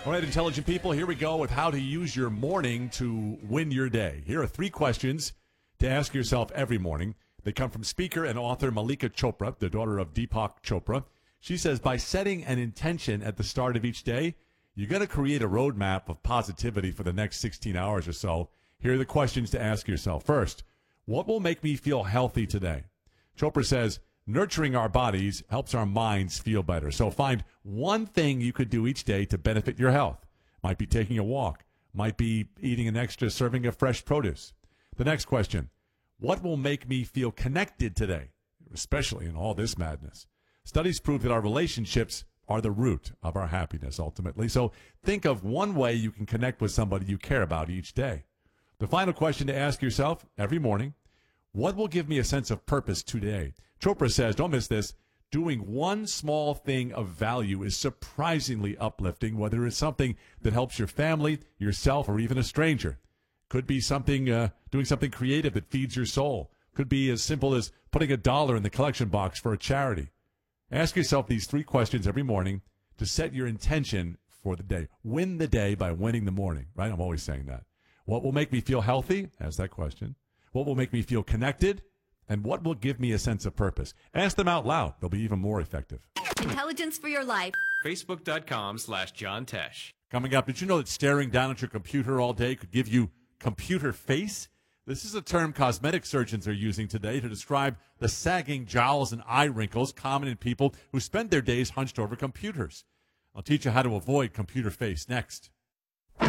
All right, intelligent people, here we go with how to use your morning to win your day. Here are 3 questions to ask yourself every morning. They come from speaker and author Malika Chopra, the daughter of Deepak Chopra. She says, by setting an intention at the start of each day, you're going to create a roadmap of positivity for the next 16 hours or so. Here are the questions to ask yourself. First, what will make me feel healthy today? Chopra says, nurturing our bodies helps our minds feel better. So find one thing you could do each day to benefit your health. Might be taking a walk. Might be eating an extra serving of fresh produce. The next question, what will make me feel connected today, especially in all this madness? Studies prove that our relationships are the root of our happiness, ultimately. So think of one way you can connect with somebody you care about each day. The final question to ask yourself every morning, what will give me a sense of purpose today? Chopra says, don't miss this, doing one small thing of value is surprisingly uplifting, whether it's something that helps your family, yourself, or even a stranger. Could be something, doing something creative that feeds your soul. Could be as simple as putting $1 in the collection box for a charity. Ask yourself these 3 questions every morning to set your intention for the day. Win the day by winning the morning, right? I'm always saying that. What will make me feel healthy? Ask that question. What will make me feel connected? And what will give me a sense of purpose? Ask them out loud. They'll be even more effective. Intelligence for your life. Facebook.com/John Tesh. Coming up, did you know that staring down at your computer all day could give you computer face? This is a term cosmetic surgeons are using today to describe the sagging jowls and eye wrinkles common in people who spend their days hunched over computers. I'll teach you how to avoid computer face next.